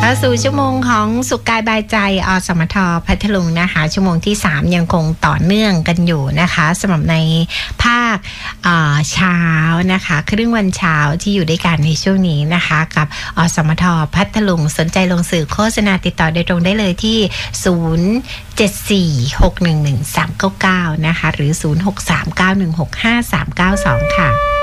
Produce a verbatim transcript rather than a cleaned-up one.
เข้าสู่ชั่วโมงของสุขกายบายใจอสมทพัทลุงนะคะชั่วโมงที่สามยังคงต่อเนื่องกันอยู่นะคะสำหรับในภาคเช้านะคะครึ่งวันเช้าที่อยู่ด้วยกันในช่วงนี้นะคะกับอสมทพัทลุงสนใจลงสื่อโฆษณาติดต่อโดยตรงได้เลยที่ศูนย์ เจ็ด สี่ หก หนึ่ง หนึ่ง สาม เก้า เก้านะคะหรือศูนย์ หก สาม เก้า หนึ่ง หก ห้า สาม เก้า สองค่ะ